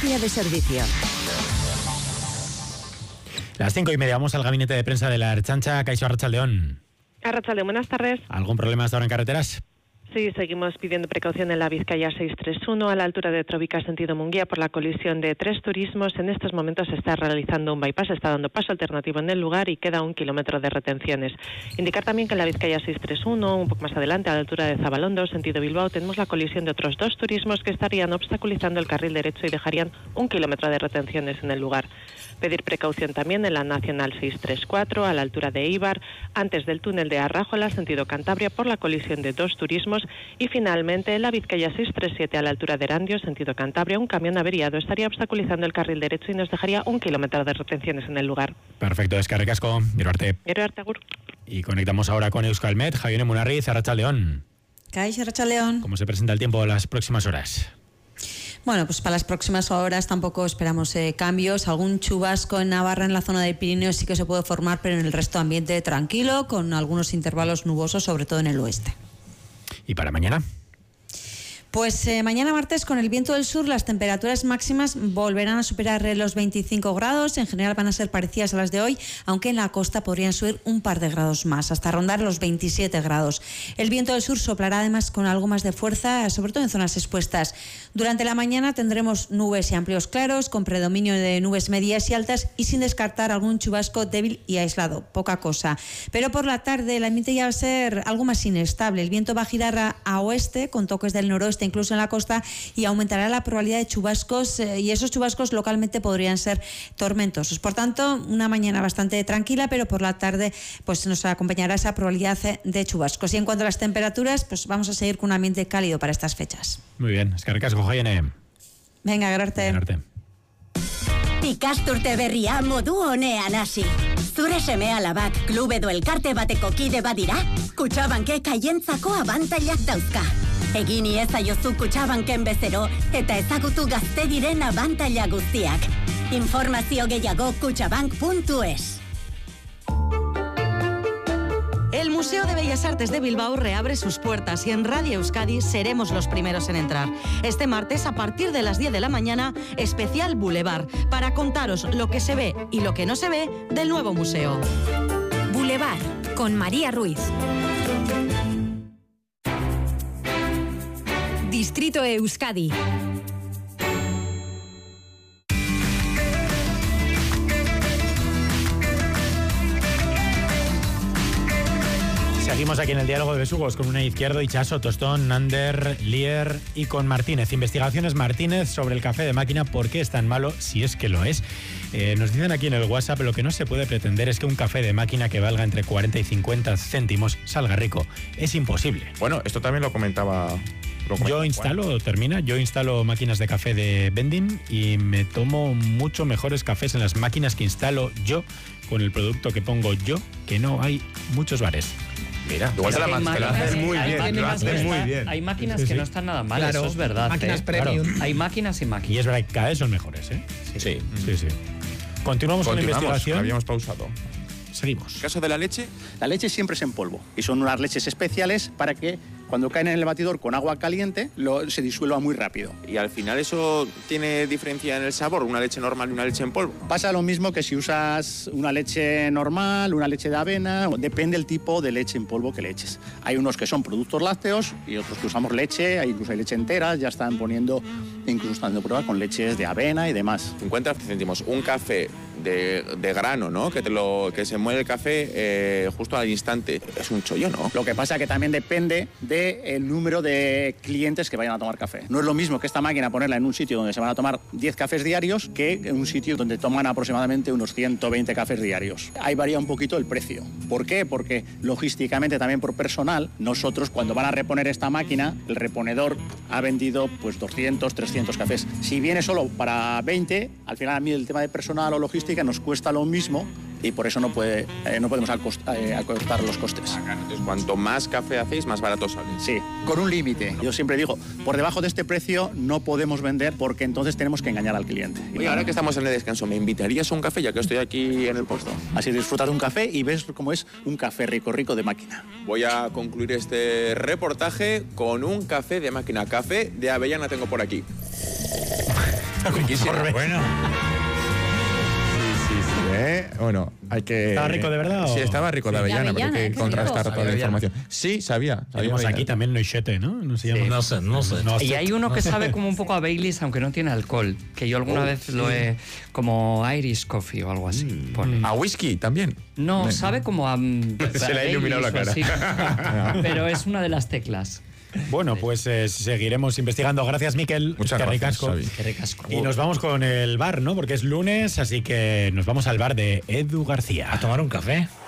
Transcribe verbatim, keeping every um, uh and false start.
Guardia de servicio. Las cinco y media, vamos al gabinete de prensa de la Ertzaintza. Kaixo, Arratsaldeon. Arratsaldeon, buenas tardes. ¿Algún problema hasta ahora en carreteras? Sí, seguimos pidiendo precaución en la Vizcaya seiscientos treinta y uno a la altura de Trovica, sentido Munguía, por la colisión de tres turismos. En estos momentos se está realizando un bypass, está dando paso alternativo en el lugar y queda un kilómetro de retenciones. Indicar también que en la Vizcaya seiscientos treinta y uno, un poco más adelante, a la altura de Zabalondo, sentido Bilbao, tenemos la colisión de otros dos turismos que estarían obstaculizando el carril derecho y dejarían un kilómetro de retenciones en el lugar. Pedir precaución también en la Nacional seiscientos treinta y cuatro, a la altura de Eibar, antes del túnel de Arrájola, sentido Cantabria, por la colisión de dos turismos. Y finalmente en la Vizcaya seiscientos treinta y siete, a la altura de Erandio, sentido Cantabria, un camión averiado estaría obstaculizando el carril derecho y nos dejaría un kilómetro de retenciones en el lugar. Perfecto, eskerrik asko, gero arte. Gero arte, agur. Y conectamos ahora con Euskalmet, Javier Munarriz, Arratsaldeon. Kaixo, Arratsaldeon. ¿Cómo se presenta el tiempo las próximas horas? Bueno, pues para las próximas horas tampoco esperamos eh, cambios. Algún chubasco en Navarra, en la zona del Pirineo, sí que se puede formar, pero en el resto ambiente tranquilo, con algunos intervalos nubosos, sobre todo en el oeste. ¿Y para mañana? Pues eh, mañana martes, con el viento del sur, las temperaturas máximas volverán a superar los veinticinco grados. En general van a ser parecidas a las de hoy, aunque en la costa podrían subir un par de grados más, hasta rondar los veintisiete grados. El viento del sur soplará además con algo más de fuerza, sobre todo en zonas expuestas. Durante la mañana tendremos nubes y amplios claros, con predominio de nubes medias y altas y sin descartar algún chubasco débil y aislado, poca cosa. Pero por la tarde el ambiente ya va a ser algo más inestable. El viento va a girar a, a oeste, con toques del noroeste incluso en la costa, y aumentará la probabilidad de chubascos, eh, y esos chubascos localmente podrían ser tormentosos. Por tanto, una mañana bastante tranquila, pero por la tarde pues nos acompañará esa probabilidad de chubascos. Y en cuanto a las temperaturas, pues vamos a seguir con un ambiente cálido para estas fechas. Muy bien, eskerrik asko, Jaiene. Venga, grarte. Ikasturte berria modu honean hasi. Zure seme alabak klub edo elkarte bateko kide badira, Kutxabankek haientzako abantailak dauzka. Egin iezaiozu Kutxabanken bezero eta ezagutu gazte diren abantaila guztiak. Informazio gehiago kutxabank puntu es. El Museo de Bellas Artes de Bilbao reabre sus puertas y en Radio Euskadi seremos los primeros en entrar. Este martes, a partir de las diez de la mañana, especial Boulevard, para contaros lo que se ve y lo que no se ve del nuevo museo. Boulevard, con María Ruiz. Distrito Euskadi. Seguimos aquí en el diálogo de besugos con una Izquierdo, Itxaso, Tostón, Nander, Lier y con Martínez. Investigaciones Martínez sobre el café de máquina, ¿por qué es tan malo? Si es que lo es. Eh, nos dicen aquí en el WhatsApp, lo que no se puede pretender es que un café de máquina que valga entre cuarenta y cincuenta céntimos salga rico. Es imposible. Bueno, esto también lo comentaba... Lo comentaba yo instalo, Juan. termina, yo instalo máquinas de café de vending y me tomo mucho mejores cafés en las máquinas que instalo yo con el producto que pongo yo, que no hay muchos bares. Mira, igual te la haces muy bien, lo haces muy bien. Hay máquinas sí, sí, que sí. no están nada mal, Claro, eso es verdad. máquinas ¿eh? premium. Claro, hay máquinas y máquinas. Y es verdad que cada vez son mejores, ¿eh? Sí. Sí, sí. sí. Continuamos, Continuamos con la investigación. Habíamos pausado. Seguimos. ¿El caso de la leche? La leche siempre es en polvo y son unas leches especiales para que cuando caen en el batidor con agua caliente lo, se disuelva muy rápido. ¿Y al final eso tiene diferencia en el sabor, una leche normal y una leche en polvo? Pasa lo mismo que si usas una leche normal, una leche de avena, depende del tipo de leche en polvo que le eches. Hay unos que son productos lácteos y otros que usamos leche, hay incluso hay leche entera, ya están poniendo, incluso están dando pruebas con leches de avena y demás. cincuenta céntimos, un café de, de grano, ¿no? Que, te lo, que se muele el café eh, justo al instante. Es un chollo, ¿no? Lo que pasa que también depende del número de clientes que vayan a tomar café. No es lo mismo que esta máquina ponerla en un sitio donde se van a tomar diez cafés diarios que en un sitio donde toman aproximadamente unos ciento veinte cafés diarios. Ahí varía un poquito el precio. ¿Por qué? Porque logísticamente también por personal, nosotros cuando van a reponer esta máquina, el reponedor ha vendido pues doscientos, trescientos cafés. Si viene solo para veinte, al final a mí el tema de personal o logística nos cuesta lo mismo y por eso no, puede, eh, no podemos acost- eh, acortar los costes. Ah, claro. Entonces, cuanto más café hacéis, más barato sale. Sí, con un límite. Yo siempre digo, por debajo de este precio no podemos vender porque entonces tenemos que engañar al cliente. Oye, ahora que estamos en el descanso, ¿me invitarías a un café ya que estoy aquí en el puesto? Así disfrutas de un café y ves cómo es un café rico, rico de máquina. Voy a concluir este reportaje con un café de máquina. Café de avellana tengo por aquí. Bueno. Sí, sí, ¿eh? Bueno, hay que... ¿Estaba rico de verdad? Sí, estaba rico de avellana, pero hay que contrastar toda la información. Sí, sabía. sabía Tenemos avellana. aquí también Noisette, ¿no? No se llama. Sí. No sé, no sé. No Y sé. hay uno que sabe como un poco a Baileys, aunque no tiene alcohol. Que yo alguna Oh, vez sí. lo he... Como Irish Coffee o algo así. pone. ¿A whisky también? No, sabe como a... Se le ha iluminado la cara. Pero es una de las teclas. Bueno, pues eh, seguiremos investigando. Gracias, Miquel. Muchas Qué gracias, ricasco. Xavi. Qué ricasco. Y nos vamos con el bar, ¿no? Porque es lunes, así que nos vamos al bar de Edu García. A tomar un café.